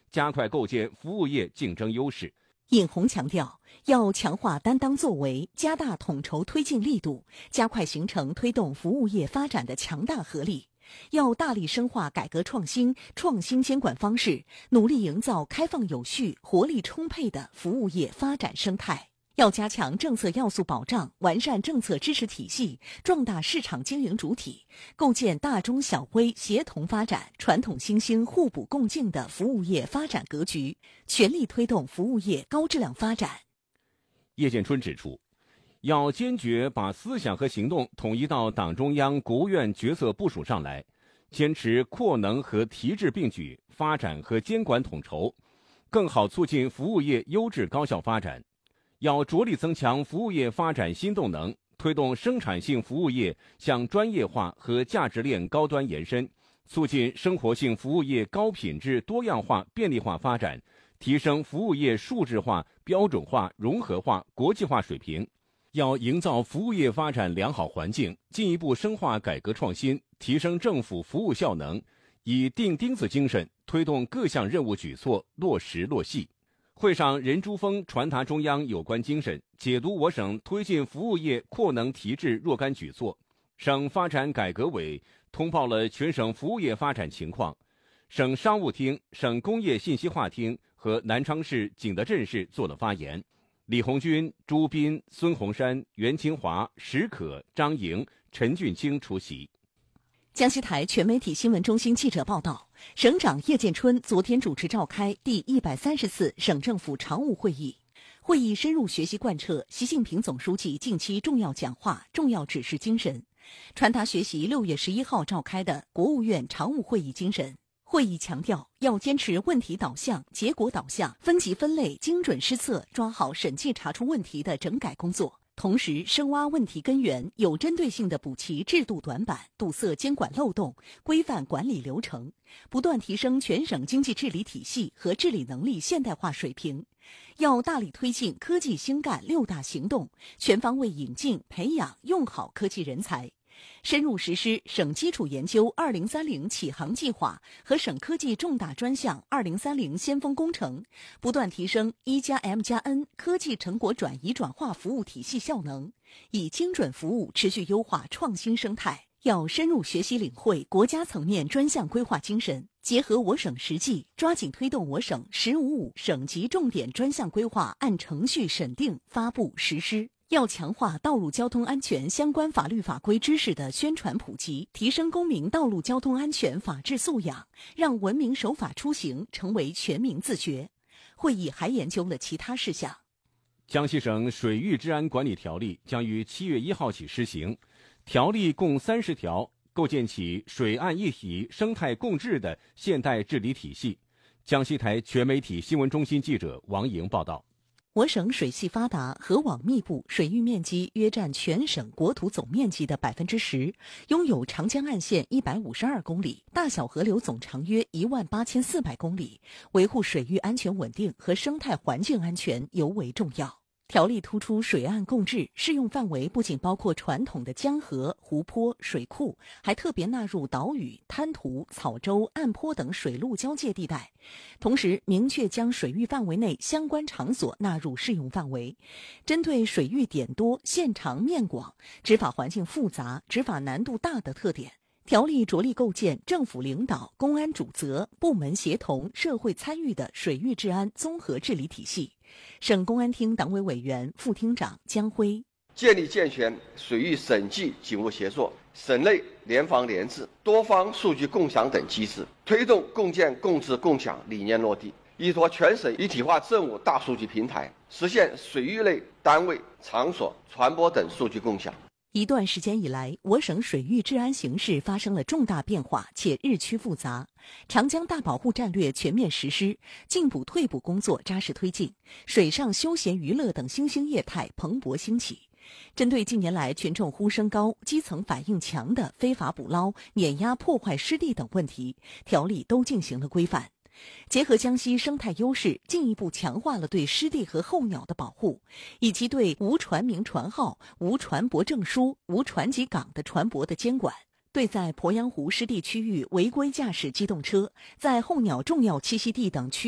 加快构建服务业竞争优势。 尹红强调，要强化担当作为，加大统筹推进力度，加快形成推动服务业发展的强大合力。要大力深化改革创新、创新监管方式，努力营造开放有序、活力充沛的服务业发展生态。要加强政策要素保障，完善政策支持体系，壮大市场经营主体，构建大中小微协同发展、传统新兴互补共进的服务业发展格局，全力推动服务业高质量发展。 叶建春指出，要坚决把思想和行动统一到党中央、国务院决策部署上来，坚持扩能和提质并举，发展和监管统筹，更好促进服务业优质高效发展。要着力增强服务业发展新动能，推动生产性服务业向专业化和价值链高端延伸，促进生活性服务业高品质、多样化、便利化发展，提升服务业数字化、标准化、融合化、国际化水平。要营造服务业发展良好环境，进一步深化改革创新，提升政府服务效能，以钉钉子精神推动各项任务举措落实落细。会上，任珠峰传达中央有关精神，解读我省推进服务业扩能提质若干举措。省发展改革委通报了全省服务业发展情况。省商务厅、省工业信息化厅和南昌市景德镇市做了发言。李红军、朱斌、孙洪山、袁清华、石可、张莹、陈俊清出席。 江西台全媒体新闻中心记者报道，省长叶建春昨天主持召开第130次省政府常务会议。会议深入学习贯彻习近平总书记近期重要讲话、重要指示精神，传达学习6月11号召开的国务院常务会议精神。会议强调，要坚持问题导向、结果导向，分级分类、精准施策，抓好审计查出问题的整改工作。同时，深挖问题根源，有针对性地补齐制度短板，堵塞监管漏洞，规范管理流程，不断提升全省经济治理体系和治理能力现代化水平。要大力推进科技新干6大行动，全方位引进、培养、用好科技人才。深入实施省基础研究2030启航计划和省科技重大专项2030先锋工程，不断提升1+M+N 科技成果转移转化服务体系效能，以精准服务持续优化创新生态。要深入学习领会国家层面专项规划精神，结合我省实际，抓紧推动我省“1055”省级重点专项规划按程序审定、发布、实施。要强化道路交通安全相关法律法规知识的宣传普及，提升公民道路交通安全法治素养，让文明守法出行成为全民自觉。会议还研究了其他事项。 江西省水域治安管理条例将于7月1号起施行，条例共30条，构建起水岸一体、生态共治的现代治理体系。江西台全媒体新闻中心记者王莹报道。 我省水系发达，河网密布，水域面积约占全省国土总面积的10%，拥有长江岸线152公里，大小河流总长约18400公里，维护水域安全稳定和生态环境安全尤为重要。条例突出水岸共治，适用范围不仅包括传统的江河、湖泊、水库，还特别纳入岛屿、滩涂、草洲、岸坡等水陆交界地带。同时，明确将水域范围内相关场所纳入适用范围。针对水域点多、线长面广、执法环境复杂、执法难度大的特点，条例着力构建政府领导、公安主责、部门协同、社会参与的水域治安综合治理体系。省公安厅党委委员、副厅长姜辉： 建立健全水域省际警务协作、省内联防联治、多方数据共享等机制，推动共建共治共享理念落地，依托全省一体化政务大数据平台，实现水域内单位、场所、船舶等数据共享。 一段时间以来，我省水域治安形势发生了重大变化，且日趋复杂。长江大保护战略全面实施，进补退捕工作扎实推进，水上休闲娱乐等新兴业态蓬勃兴起。针对近年来群众呼声高、基层反应强的非法捕捞、碾压破坏湿地等问题，条例都进行了规范。结合江西生态优势，进一步强化了对湿地和候鸟的保护，以及对无船名船号、无船舶证书、无船籍港的船舶的监管。对在鄱阳湖湿地区域违规驾驶机动车，在候鸟重要栖息地等区